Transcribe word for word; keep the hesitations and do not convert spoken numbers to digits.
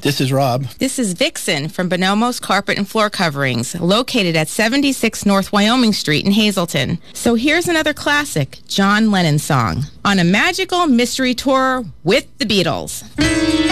This is Rob. This is Vixen from Bonomo's Carpet and Floor Coverings, located at seventy-six North Wyoming Street in Hazleton. So here's another classic John Lennon song, On a Magical Mystery Tour with the Beatles.